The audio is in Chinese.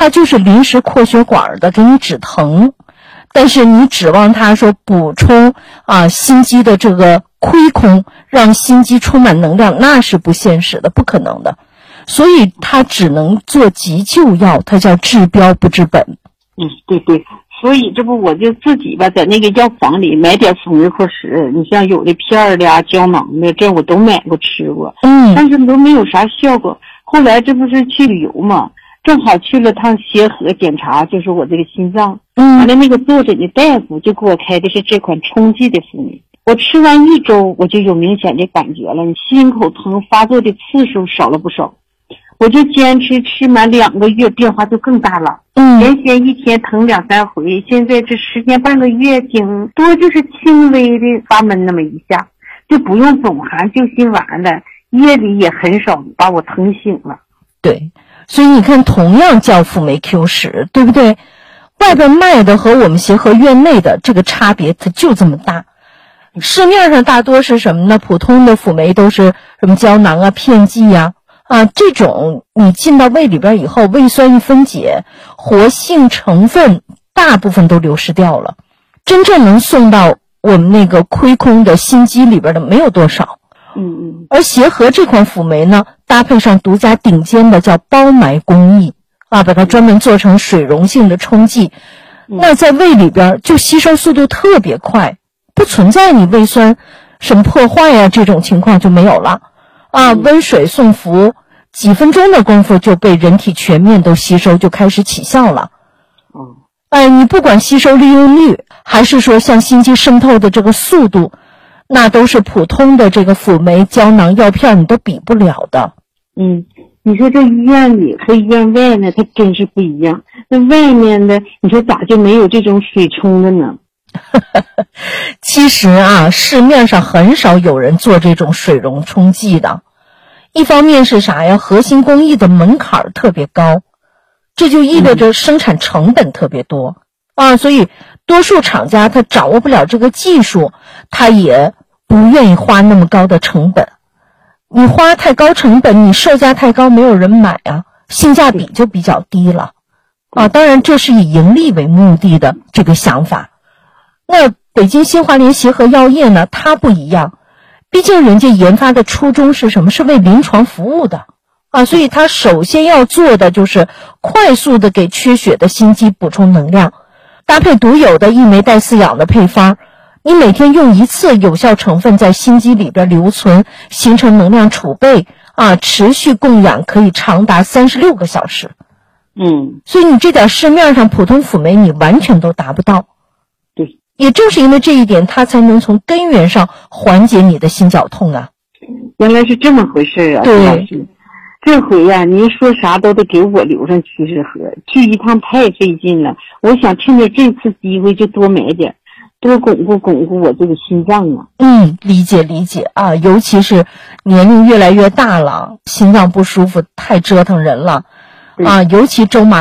它就是临时扩血管的，给你止疼。但是你指望它说补充心肌的这个亏空，让心肌充满能量，那是不现实的，不可能的。所以它只能做急救药，它叫治标不治本。 对对，所以这不我就自己吧，在那个药房里买点辅酶扩石，你像有的片儿的啊、胶囊的，这我都买过吃过，但是都没有啥效果。后来这不是去旅游嘛，正好去了趟协和检查，就是我这个心脏，完了那个坐诊的大夫就给我开的是这款冲剂的辅酶。我吃完1周我就有明显的感觉了，你心口疼发作的次数少了不少。我就坚持吃满2个月，变化就更大了。原先一天疼2、3回，现在这时间半个月，顶多就是轻微的发闷那么一下，就不用总含救心丸的，夜里也很少把我疼醒了。 对，所以你看，同样叫辅酶 Q10，对不对？外边卖的和我们协和院内的这个差别，它就这么大。市面上大多是什么呢？普通的辅酶都是什么胶囊啊、片剂呀。这种你进到胃里边以后，胃酸一分解，活性成分大部分都流失掉了，真正能送到我们那个亏空的心肌里边的没有多少。而协和这款辅酶呢，搭配上独家顶尖的叫包埋工艺把它专门做成水溶性的冲剂，那在胃里边就吸收速度特别快，不存在你胃酸什么破坏呀这种情况就没有了温水送服，几分钟的功夫就被人体全面都吸收，就开始起效了。你不管吸收利用率，还是说像心肌渗透的这个速度，那都是普通的这个辅酶胶囊药片你都比不了的。 你说这医院里和医院外呢，它真是不一样。那外面的，你说咋就没有这种水冲的呢？ 其实市面上很少有人做这种水溶冲剂的。一方面是啥呀？核心工艺的门槛特别高，这就意味着生产成本特别多所以多数厂家他掌握不了这个技术，他也不愿意花那么高的成本。你花太高成本，你售价太高，没有人买性价比就比较低了当然这是以盈利为目的的这个想法。那北京新华联协和药业呢，它不一样，毕竟人家研发的初衷是什么？是为临床服务的所以它首先要做的就是快速的给缺血的心肌补充能量，搭配独有的一酶代饲氧的配方，你每天用1次，有效成分在心肌里边留存，形成能量储备持续供氧可以长达36个小时。所以你这点市面上普通辅酶你完全都达不到。 对， 也正是因为这一点，它才能从根源上缓解你的心绞痛原来是这么回事对， 这回您说啥都得给我留上趋势盒，去一趟太费劲了。我想趁着这次机会就多买点，多巩固我这个心脏理解尤其是年龄越来越大了，心脏不舒服太折腾人了尤其周麻